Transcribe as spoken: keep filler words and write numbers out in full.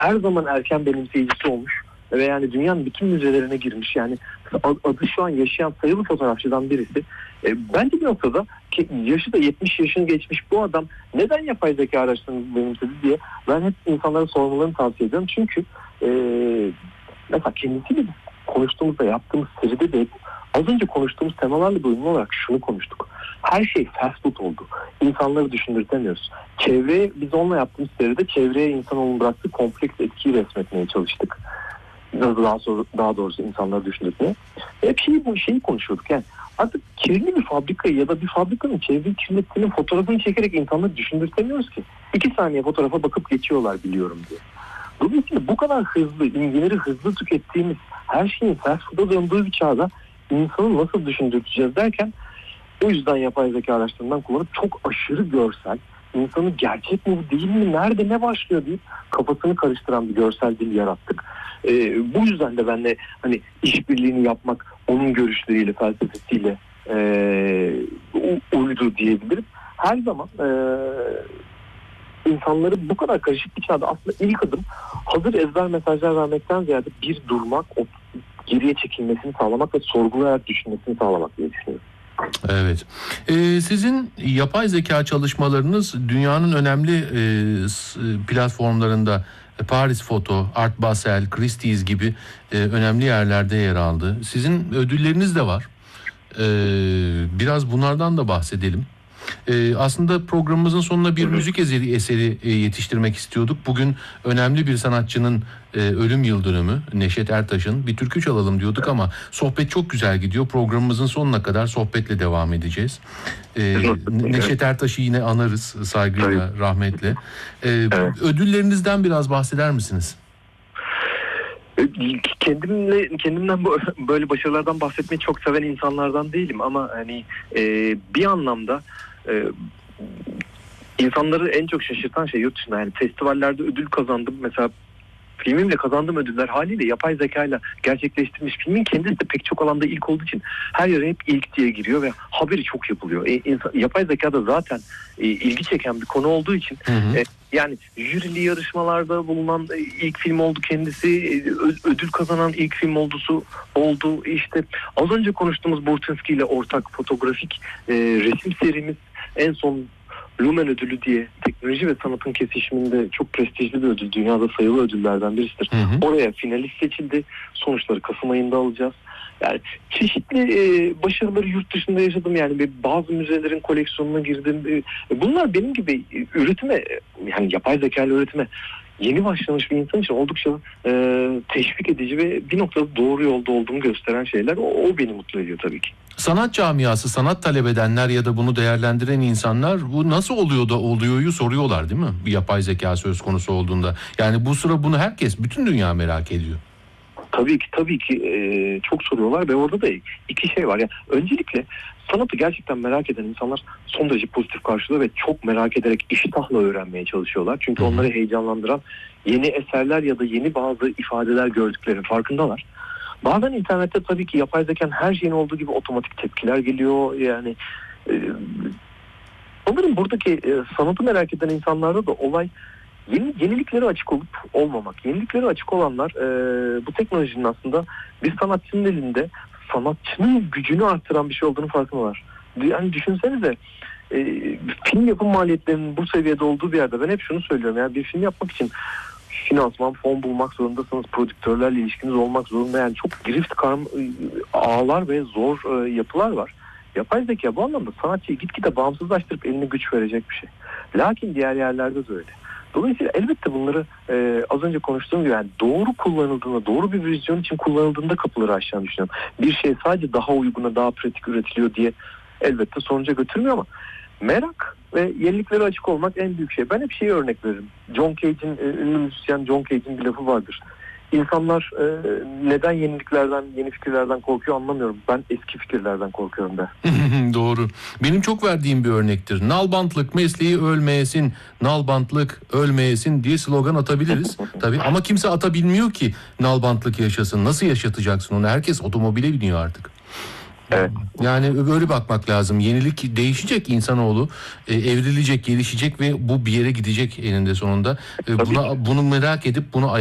her zaman erken benimseyicisi olmuş ve yani dünyanın bütün müzelerine girmiş. Yani adı şu an yaşayan sayılı fotoğrafçıdan birisi. E, bence bir noktada ki yaşı da yetmiş yaşını geçmiş bu adam neden yapay zeka araçlarını benimsedi diye ben hep insanlara sormalarını tavsiye ediyorum. Çünkü e, mesela kendisiyle konuştuğumuzda, yaptığımız seride de az önce konuştuğumuz temalarla uyumlu olarak şunu konuştuk. Her şey fast food oldu. İnsanları düşündürtemiyoruz. Çevreye, biz onunla yaptığımız seride çevreye insanoğlunun bıraktığı kompleks etkiyi resmetmeye çalıştık. Daha, sonra, daha doğrusu insanları düşündürtmeye. Hep şey, bu şeyi konuşuyorduk. Yani artık kirli bir fabrikayı ya da bir fabrikanın çevreyi kirlettiğinin fotoğrafını çekerek insanları düşündürtemiyoruz ki. İki saniye fotoğrafa bakıp geçiyorlar biliyorum diye. Dolayısıyla bu kadar hızlı, imgeleri hızlı tükettiğimiz her şeyin fast food'a döndüğü bir çağda insanı nasıl düşündürteceğiz derken o yüzden yapay zeka araçlarından kullanıp çok aşırı görsel, insanı gerçek mi değil mi, nerede ne başlıyor deyip kafasını karıştıran bir görsel dil yarattık. Ee, bu yüzden de ben de hani işbirliğini yapmak onun görüşleriyle, felsefesiyle e, uydu diyebilirim. Her zaman e, insanları bu kadar karışık bir çağda aslında ilk adım hazır ezber mesajlar vermekten ziyade bir durmak, o geriye çekilmesini sağlamak ve sorgulayarak düşünmesini sağlamak diye düşünüyorum. Evet. Ee, sizin yapay zeka çalışmalarınız dünyanın önemli e, platformlarında Paris Foto, Art Basel, Christie's gibi e, önemli yerlerde yer aldı. Sizin ödülleriniz de var. Ee, biraz bunlardan da bahsedelim. Ee, aslında programımızın sonuna bir müzik eseri, eseri e, yetiştirmek istiyorduk. Bugün önemli bir sanatçının e, ölüm yıl dönümü, Neşet Ertaş'ın. Bir türkü çalalım diyorduk ama sohbet çok güzel gidiyor. Programımızın sonuna kadar sohbetle devam edeceğiz. Ee, Neşet Ertaş'ı yine anarız saygıyla, rahmetle. Ee, evet. Ödüllerinizden biraz bahseder misiniz? Kendimle kendimden böyle başarılardan bahsetmeyi çok seven insanlardan değilim ama hani e, bir anlamda e, insanları en çok şaşırtan şey yurt dışında yani festivallerde ödül kazandım mesela. Filmimle kazandığım ödüller haliyle yapay zekayla gerçekleştirilmiş. Filmin kendisi de pek çok alanda ilk olduğu için her yere hep ilk diye giriyor ve haberi çok yapılıyor. E, insan, yapay zeka da zaten e, ilgi çeken bir konu olduğu için hı hı. E, yani jürili yarışmalarda bulunan e, ilk film oldu kendisi. E, ödül kazanan ilk film oldusu oldu. İşte az önce konuştuğumuz Burtinski ile ortak fotoğrafik e, resim serimiz en son Lumen ödülü diye teknoloji ve sanatın kesişiminde çok prestijli bir ödül. Dünyada sayılı ödüllerden birisidir. Hı hı. Oraya finalist seçildi. Sonuçları Kasım ayında alacağız. Yani çeşitli e, başarıları yurt dışında yaşadım. Yani bazı müzelerin koleksiyonuna girdim. E, bunlar benim gibi üretime, yani yapay zeka ile üretime yeni başlamış bir insan için oldukça e, teşvik edici ve bir noktada doğru yolda olduğumu gösteren şeyler. O, o beni mutlu ediyor tabii ki. Sanat camiası, sanat talep edenler ya da bunu değerlendiren insanlar bu nasıl oluyor da oluyoryu soruyorlar değil mi? Bir yapay zeka söz konusu olduğunda. Yani bu sıra bunu herkes, bütün dünya merak ediyor. Tabii ki tabii ki e, çok soruyorlar ve orada da iki şey var. Yani öncelikle sanatı gerçekten merak eden insanlar son derece pozitif karşılıyor ve çok merak ederek iştahla öğrenmeye çalışıyorlar. Çünkü onları heyecanlandıran yeni eserler ya da yeni bazı ifadeler gördüklerinin farkındalar. Bazen internette tabii ki yapay zekanın her şeyin olduğu gibi otomatik tepkiler geliyor. Yani e, onların buradaki e, sanatı merak eden insanlarda da olay Yeni, yeniliklere açık olup olmamak. Yeniliklere açık olanlar e, bu teknolojinin aslında bir sanatçının elinde sanatçının gücünü artıran bir şey olduğunu farkındalar. Yani düşünsenize e, film yapım maliyetlerinin bu seviyede olduğu bir yerde ben hep şunu söylüyorum. Yani bir film yapmak için finansman, fon bulmak zorundasınız. Prodüktörlerle ilişkiniz olmak zorunda. Yani çok girift karm, ağlar ve zor e, yapılar var. Yapay zeka bu anlamda sanatçıyı gitgide bağımsızlaştırıp eline güç verecek bir şey. Lakin diğer yerlerde de öyle. Dolayısıyla elbette bunları e, az önce konuştuğum gibi yani doğru kullanıldığında, doğru bir vizyon için kullanıldığında kapıları aşağı düşünüyorum. Bir şey sadece daha uyguna, daha pratik üretiliyor diye elbette sonuca götürmüyor ama merak ve yeniliklere açık olmak en büyük şey. Ben hep şeyi örnek veririm. John Cage'in, e, ünlü müzisyen John Cage'in bir lafı vardır. İnsanlar e, neden yeniliklerden, yeni fikirlerden korkuyor anlamıyorum. Ben eski fikirlerden korkuyorum der. Doğru. Benim çok verdiğim bir örnektir. Nalbantlık mesleği ölmeyesin, nalbantlık ölmeyesin diye slogan atabiliriz. Tabii ama kimse atabilmiyor ki nalbantlık yaşasın. Nasıl yaşatacaksın onu? Herkes otomobile biniyor artık. Evet. Yani böyle bakmak lazım. Yenilik değişecek insanoğlu, e, evrilecek, gelişecek ve bu bir yere gidecek eninde sonunda. E, Tabii buna ki. bunu merak edip bunu